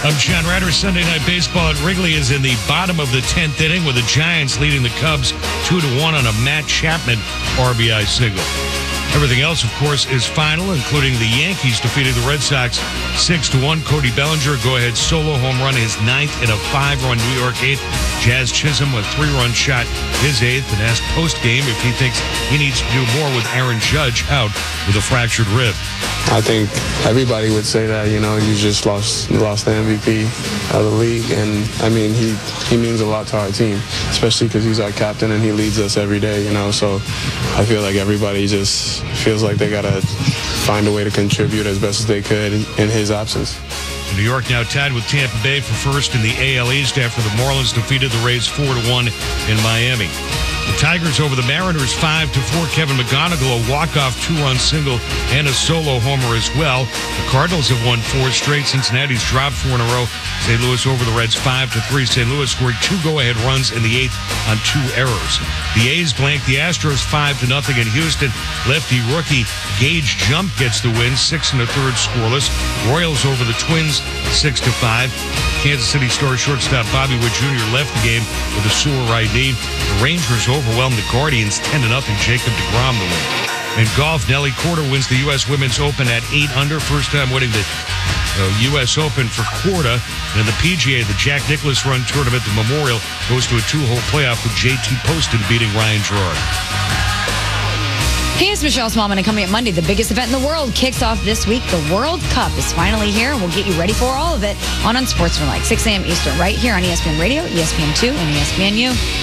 I'm John Ryder. Sunday Night Baseball at Wrigley is in the bottom of the 10th inning with the Giants leading the Cubs 2-1 on a Matt Chapman RBI single. Everything else, of course, is final, including the Yankees defeating the Red Sox 6-1. Cody Bellinger, go-ahead solo home run, his 9th in a 5-run New York 8th. Jazz Chisholm, a 3-run shot, his 8th, and asked post-game if he thinks he needs to do more with Aaron Judge out with a fractured rib. I think everybody would say that, you just lost the MVP of the league. And, I mean, he means a lot to our team, especially because he's our captain and he leads us every day, So I feel like everybody just feels like they got to find a way to contribute as best as they could in his absence. New York now tied with Tampa Bay for first in the AL East after the Marlins defeated the Rays 4-1 in Miami. The Tigers over the Mariners 5-4. Kevin McGonigal, a walk-off 2-run single and a solo homer as well. The Cardinals have won 4 straight. Cincinnati's dropped 4 in a row. St. Louis over the Reds 5-3. St. Louis scored 2 go-ahead runs in the 8th on 2 errors. The A's blanked the Astros 5-0 in Houston. Lefty rookie Gage Jump gets the win, 6 1/3 scoreless. Royals over the Twins 6-5. Kansas City Star shortstop Bobby Witt Jr. left the game with a sore right knee. The Rangers overwhelmed the Guardians 10-0. Jacob deGrom the win. In golf, Nelly Korda wins the U.S. Women's Open at 8 under. First time winning the U.S. Open for Korda. And in the PGA, the Jack Nicklaus Run Tournament, the Memorial, goes to a 2-hole playoff with JT Poston beating Ryan Gerard. Hey, it's Michelle Smallman, and coming up Monday, the biggest event in the world kicks off this week. The World Cup is finally here, and we'll get you ready for all of it on Unsportsmanlike, 6 a.m. Eastern, right here on ESPN Radio, ESPN2, and ESPNU.